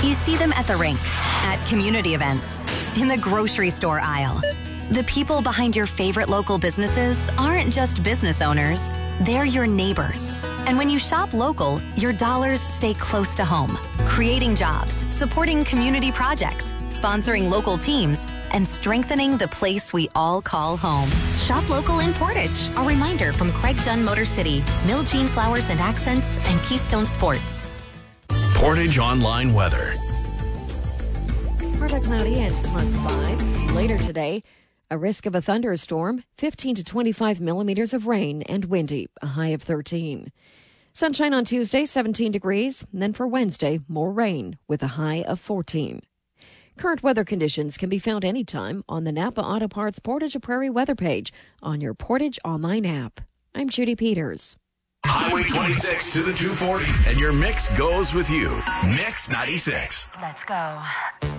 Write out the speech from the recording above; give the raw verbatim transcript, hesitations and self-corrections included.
You see them at the rink, at community events, in the grocery store aisle. The people behind your favorite local businesses aren't just business owners, they're your neighbors. And when you shop local, your dollars stay close to home, creating jobs, supporting community projects, sponsoring local teams, and strengthening the place we all call home. Shop local in Portage. A reminder from Craig Dunn Motor City, Miljean Flowers and Accents, and Keystone Sports. Portage Online Weather. Partly cloudy and plus five. Later today, a risk of a thunderstorm, fifteen to twenty-five millimeters of rain and windy, a high of thirteen. Sunshine on Tuesday, seventeen degrees. And then for Wednesday, more rain with a high of fourteen. Current weather conditions can be found anytime on the Napa Auto Parts Portage Prairie weather page on your Portage Online app. I'm Judy Peters. Highway twenty-six to the two forty, and your mix goes with you. Mix ninety-six. Let's go.